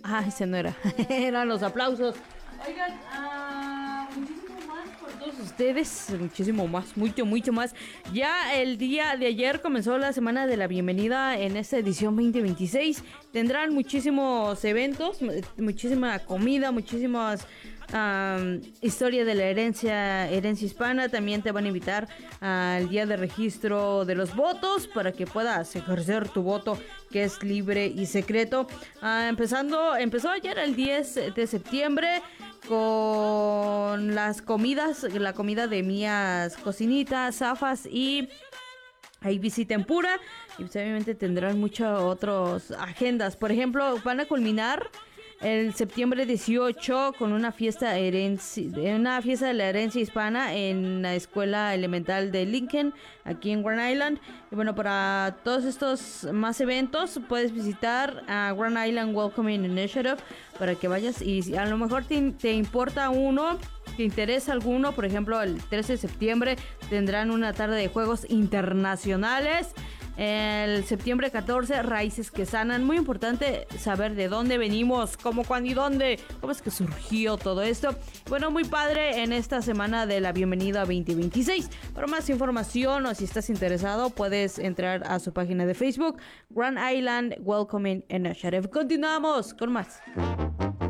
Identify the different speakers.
Speaker 1: Ah, ese no era. Eran los aplausos. Oigan, muchísimo más por todos ustedes. Muchísimo más, mucho más. Ya el día de ayer comenzó la semana de la bienvenida en esta edición 2026. Tendrán muchísimos eventos, muchísima comida, muchísimas historia de la herencia hispana. También te van a invitar al día de registro de los votos para que puedas ejercer tu voto, que es libre y secreto. Empezó ayer el 10 de septiembre con las comidas, la comida de Mías Cocinitas, Zafas y ABC Tempura. Y pues obviamente tendrán muchas otras agendas. Por ejemplo, van a culminar el septiembre 18 con una fiesta de la herencia hispana en la escuela elemental de Lincoln, aquí en Grand Island. Y bueno, para todos estos más eventos puedes visitar a Grand Island Welcoming Initiative para que vayas, y si a lo mejor te importa uno, te interesa alguno. Por ejemplo, el 13 de septiembre tendrán una tarde de juegos internacionales. El septiembre 14, Raíces que Sanan. Muy importante saber de dónde venimos, cómo, cuándo y dónde, cómo es que surgió todo esto. Bueno, muy padre en esta semana de la bienvenida 2026. Para más información o si estás interesado, puedes entrar a su página de Facebook, Grand Island Welcoming Initiative. Continuamos con más.